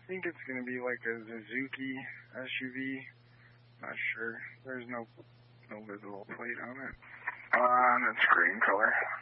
think it's going to be like a Suzuki SUV. Not sure. There's no visible plate on it. It's green color.